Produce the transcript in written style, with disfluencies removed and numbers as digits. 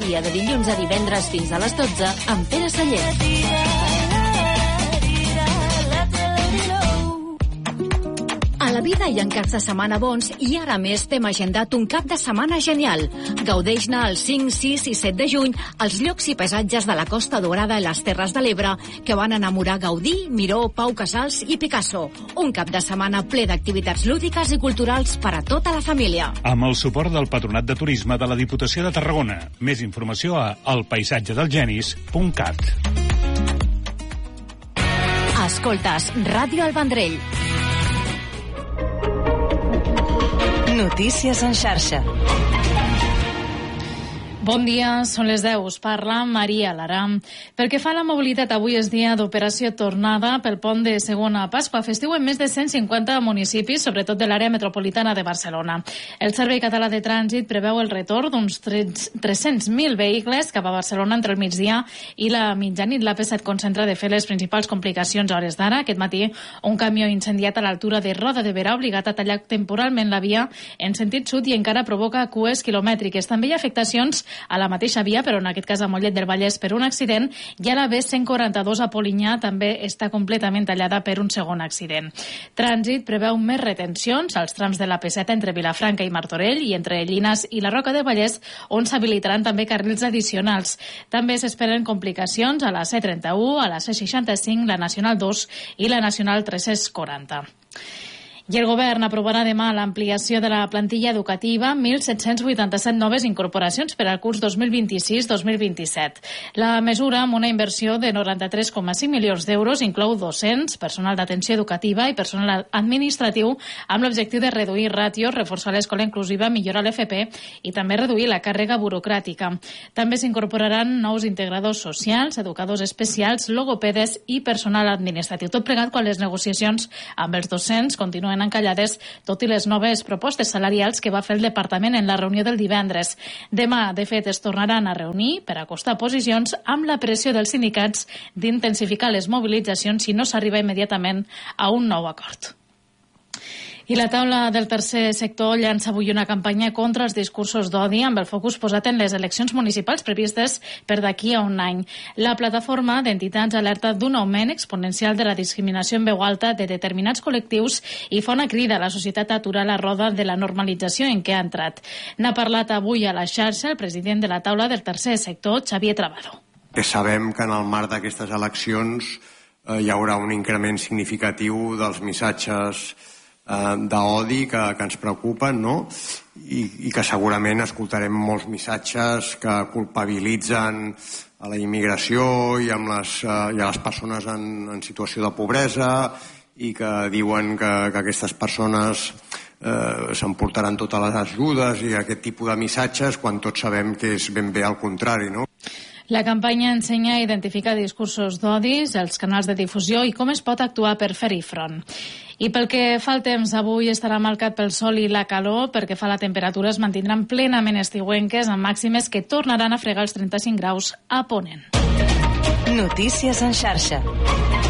dia de dilluns a divendres fins a les 12 amb Pere Sallent. A la vida hi ha caps de setmana bons i ara més t'hem agendat un cap de setmana genial. Gaudeix-ne el 5, 6 i 7 de juny als llocs i paisatges de la Costa Daurada i les Terres de l'Ebre que van enamorar Gaudí, Miró, Pau Casals i Picasso. Un cap de setmana ple d'activitats lúdiques i culturals per a tota la família. Amb el suport del Patronat de Turisme de la Diputació de Tarragona. Més informació a elpaisatgedelgenis.cat. Escoltes Ràdio El Vendrell. Notícies en xarxa. Bon dia, són les 10. Us parla Maria Lara. Pel que fa a la mobilitat, avui és dia d'operació tornada pel pont de segona Pasqua festiu en més de 150 municipis, sobretot de l'àrea metropolitana de Barcelona. El Servei Català de Trànsit preveu el retorn d'uns 300.000 vehicles cap a Barcelona entre el migdia i la mitjanit. L'AP7 concentra de fer les principals complicacions a hores d'ara. Aquest matí, un camió incendiat a l'altura de Roda de Berà ha obligat a tallar temporalment la via en sentit sud i encara provoca cues quilomètriques. També hi ha afectacions a la mateixa via, però en aquest cas a Mollet del Vallès per un accident, i a la B142 a Polinyà també està completament tallada per un segon accident. Trànsit preveu més retencions als trams de la P7 entre Vilafranca i Martorell i entre Llinars i la Roca del Vallès, on s'habilitaran també carrils addicionals. També s'esperen complicacions a la C31, a la C65, la Nacional 2 i la Nacional 340. I el govern aprovarà demà l'ampliació de la plantilla educativa, 1.787 noves incorporacions per al curs 2026-2027. La mesura, amb una inversió de 93,5 milions d'euros, inclou docents, personal d'atenció educativa i personal administratiu, amb l'objectiu de reduir ràtios, reforçar l'escola inclusiva, millorar l'FP i també reduir la càrrega burocràtica. També s'incorporaran nous integradors socials, educadors especials, logopedes i personal administratiu. Tot plegat quan les negociacions amb els docents continuen encallades, tot i les noves propostes salarials que va fer el departament en la reunió del divendres. Demà, de fet, es tornaran a reunir per acostar posicions amb la pressió dels sindicats d'intensificar les mobilitzacions si no s'arriba immediatament a un nou acord. I la taula del tercer sector llança avui una campanya contra els discursos d'odi amb el focus posat en les eleccions municipals previstes per d'aquí a un any. La plataforma d'entitats alerta d'un augment exponencial de la discriminació en veu alta de determinats col·lectius i fa una crida a la societat a aturar la roda de la normalització en què ha entrat. N'ha parlat avui a la xarxa el president de la taula del tercer sector, Xavier Trabado. Sabem que en el marc d'aquestes eleccions hi haurà un increment significatiu dels missatges d'odi que ens preocupen, no? I que segurament escoltarem molts missatges que culpabilitzen a la immigració i a les persones en situació de pobresa i que diuen que aquestes persones s'emportaran totes les ajudes i aquest tipus de missatges, quan tots sabem que és ben bé al contrari, no? La campanya ensenya a identificar discursos d'odis, els canals de difusió i com es pot actuar per fer-hi front. I pel que fa al temps, avui estarà marcat pel sol i la calor. Perquè fa la temperatura es mantindran plenament estiuenques amb màximes que tornaran a fregar els 35 graus a Ponent. Notícies en xarxa.